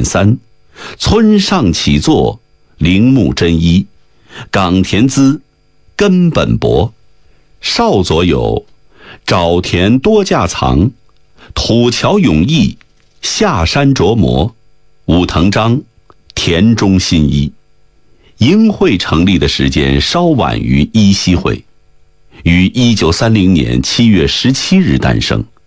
三，村上启作，铃木真一，冈田资，根本博。少佐有沼田多架藏，土桥永义，下山琢磨，武藤章，田中新一。英会成立的时间稍晚于一西会，于1930年7月17日诞生。